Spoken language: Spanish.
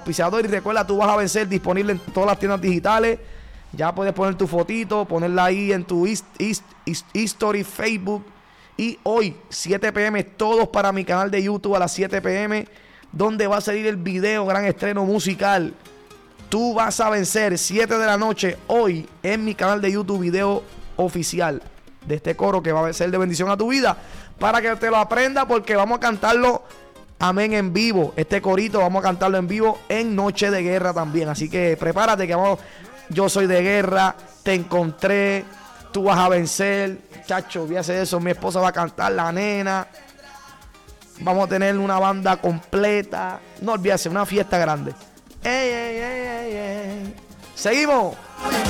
auspiciador. Y recuerda, Tú Vas a Vencer, disponible en todas las tiendas digitales. Ya puedes poner tu fotito, ponerla ahí en tu history, Facebook. Y hoy, 7 p.m., todos para mi canal de YouTube a las 7 p.m., donde va a salir el video, gran estreno musical. Tú Vas a Vencer, 7 de la noche, hoy en mi canal de YouTube, video oficial de este coro que va a ser de bendición a tu vida. Para que te lo aprendas, porque vamos a cantarlo, amén, en vivo. Este corito vamos a cantarlo en vivo en Noche de Guerra también. Así que prepárate que vamos. Yo soy de guerra, te encontré, tú vas a vencer. Chacho, voy a hacer eso. Mi esposa va a cantar, la nena. Vamos a tener una banda completa. No olvides, una fiesta grande. ¡Ey, ey, ey, ey, ey! ¡Seguimos!